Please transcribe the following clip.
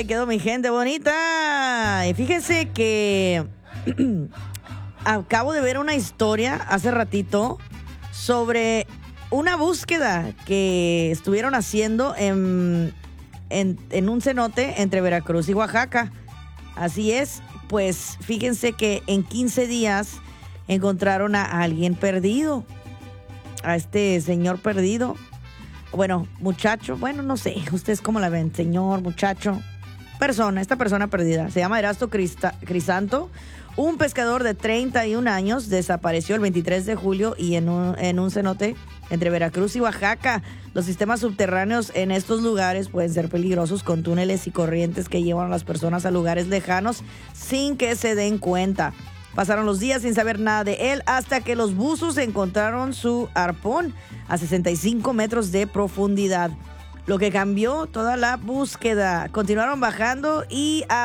Ahí quedó mi gente bonita. Y fíjense que acabo de ver una historia hace ratito sobre una búsqueda que estuvieron haciendo en un cenote entre Veracruz y Oaxaca. Así es, pues fíjense que en 15 días encontraron a alguien perdido, a este señor perdido. Bueno, muchacho, bueno, no sé, ustedes cómo la ven, señor, muchacho, esta persona perdida. Se llama Erasto Crisanto, un pescador de 31 años, desapareció el 23 de julio y en un cenote entre Veracruz y Oaxaca. Los sistemas subterráneos en estos lugares pueden ser peligrosos, con túneles y corrientes que llevan a las personas a lugares lejanos sin que se den cuenta. Pasaron los días sin saber nada de él hasta que los buzos encontraron su arpón a 65 metros de profundidad, lo que cambió toda la búsqueda. Continuaron bajando y